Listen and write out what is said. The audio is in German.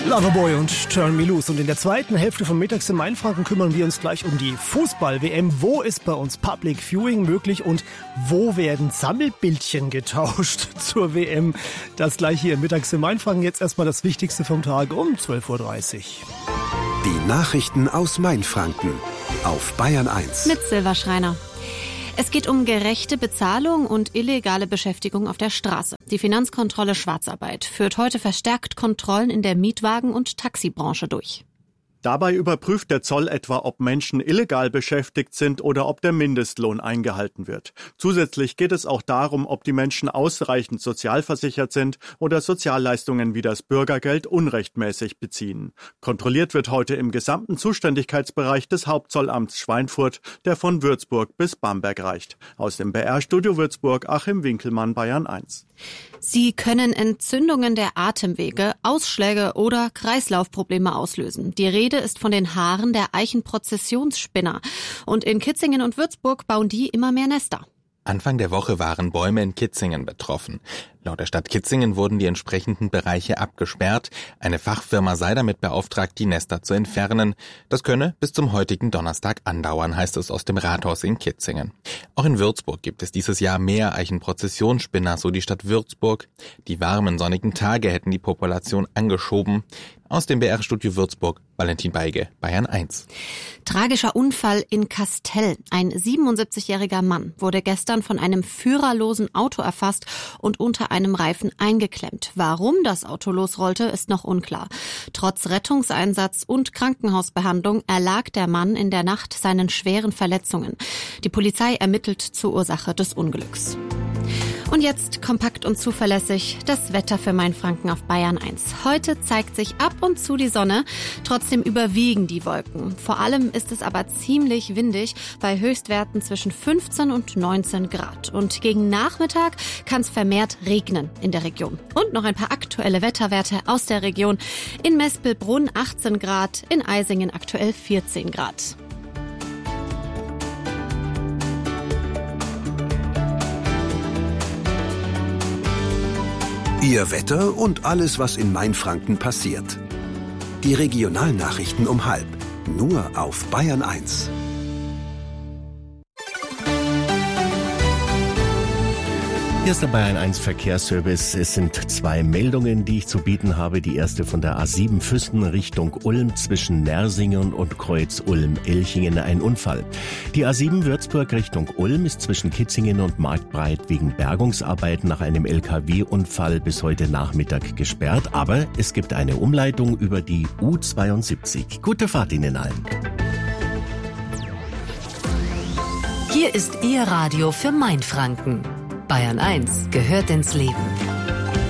Loverboy und Turn Me Loose. Und in der zweiten Hälfte von Mittags in Mainfranken kümmern wir uns gleich um die Fußball-WM. Wo ist bei uns Public Viewing möglich und wo werden Sammelbildchen getauscht zur WM? Das gleich hier in Mittags in Mainfranken. Jetzt erstmal das Wichtigste vom Tag um 12.30 Uhr. Die Nachrichten aus Mainfranken auf Bayern 1. Mit Silva Schreiner. Es geht um gerechte Bezahlung und illegale Beschäftigung auf der Straße. Die Finanzkontrolle Schwarzarbeit führt heute verstärkt Kontrollen in der Mietwagen- und Taxibranche durch. Dabei überprüft der Zoll etwa, ob Menschen illegal beschäftigt sind oder ob der Mindestlohn eingehalten wird. Zusätzlich geht es auch darum, ob die Menschen ausreichend sozialversichert sind oder Sozialleistungen wie das Bürgergeld unrechtmäßig beziehen. Kontrolliert wird heute im gesamten Zuständigkeitsbereich des Hauptzollamts Schweinfurt, der von Würzburg bis Bamberg reicht. Aus dem BR-Studio Würzburg, Achim Winkelmann, Bayern 1. Sie können Entzündungen der Atemwege, Ausschläge oder Kreislaufprobleme auslösen. Die Rede ist von den Haaren der Eichenprozessionsspinner. Und in Kitzingen und Würzburg bauen die immer mehr Nester. Anfang der Woche waren Bäume in Kitzingen betroffen. Laut der Stadt Kitzingen wurden die entsprechenden Bereiche abgesperrt. Eine Fachfirma sei damit beauftragt, die Nester zu entfernen. Das könne bis zum heutigen Donnerstag andauern, heißt es aus dem Rathaus in Kitzingen. Auch in Würzburg gibt es dieses Jahr mehr Eichenprozessionsspinner, so die Stadt Würzburg. Die warmen, sonnigen Tage hätten die Population angeschoben. Aus dem BR-Studio Würzburg, Valentin Beige, Bayern 1. Tragischer Unfall in Kastel. Ein 77-jähriger Mann wurde gestern von einem führerlosen Auto erfasst und unter einem Reifen eingeklemmt. Warum das Auto losrollte, ist noch unklar. Trotz Rettungseinsatz und Krankenhausbehandlung erlag der Mann in der Nacht seinen schweren Verletzungen. Die Polizei ermittelt zur Ursache des Unglücks. Und jetzt kompakt und zuverlässig das Wetter für Mainfranken auf Bayern 1. Heute zeigt sich ab und zu die Sonne, trotzdem überwiegen die Wolken. Vor allem ist es aber ziemlich windig, bei Höchstwerten zwischen 15 und 19 Grad. Und gegen Nachmittag kann es vermehrt regnen in der Region. Und noch ein paar aktuelle Wetterwerte aus der Region. In Mespelbrunn 18 Grad, in Eisingen aktuell 14 Grad. Ihr Wetter und alles, was in Mainfranken passiert. Die Regionalnachrichten um 12:30. Nur auf Bayern 1. Hier ist der Bayern 1 Verkehrsservice. Es sind 2 Meldungen, die ich zu bieten habe. Die erste von der A7 Füssen Richtung Ulm zwischen Nersingen und Kreuz Ulm-Elchingen ein Unfall. Die A7 Würzburg Richtung Ulm ist zwischen Kitzingen und Marktbreit wegen Bergungsarbeiten nach einem LKW-Unfall bis heute Nachmittag gesperrt. Aber es gibt eine Umleitung über die U72. Gute Fahrt Ihnen allen. Hier ist Ihr Radio für Mainfranken. Bayern 1 gehört ins Leben.